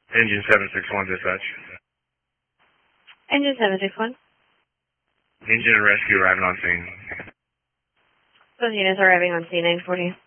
Engine 761 dispatch. Engine 761. Engine and rescue arriving on scene. Those units arriving on scene 940.